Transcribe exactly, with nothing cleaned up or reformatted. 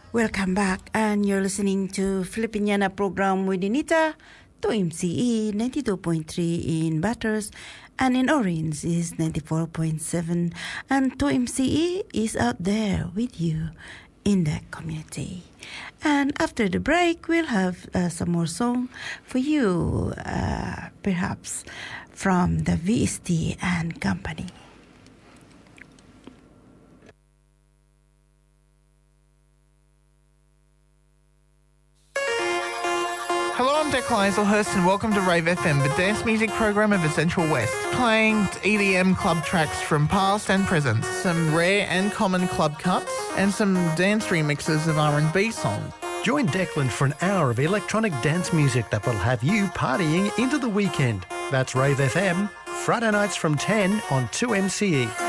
Welcome back, and you're listening to Filipiniana program with Anita to M C E ninety-two point three in Batters, and in Orange is ninety-four point seven, and to M C E is out there with you in the community. And after the break, we'll have uh, some more song for you, uh, perhaps from the V S T and Company. Hello, I'm Declan Hazelhurst and welcome to Rave F M, the dance music program of the Central West, playing E D M club tracks from past and present, some rare and common club cuts, and some dance remixes of R and B songs. Join Declan for an hour of electronic dance music that will have you partying into the weekend. That's Rave F M, Friday nights from ten on two M C E.